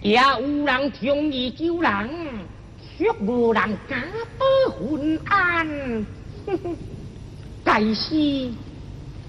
也有人同意救人，却无人敢保婚安。该是